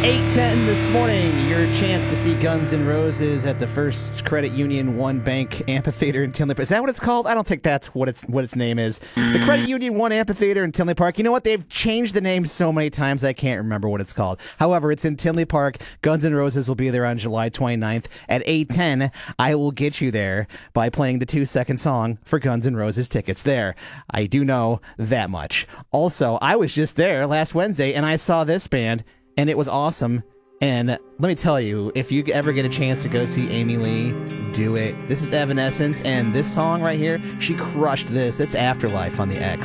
8:10 this morning, your chance to see Guns N' Roses at the First Credit Union One Bank Amphitheater in Tinley Park. Is that what it's called? I don't think that's what its name is. The Credit Union One Amphitheater in Tinley Park. You know what? They've changed the name so many times I can't remember what it's called. However, it's in Tinley Park. Guns N' Roses will be there on July 29th at 8:10. I will get you there by playing the 2-second song for Guns N' Roses tickets there. I do know that much. Also, I was just there last Wednesday and I saw this band. And it was awesome. And let me tell you, if you ever get a chance to go see Amy Lee, do it. This is Evanescence, and this song right here, she crushed this. It's Afterlife on the X.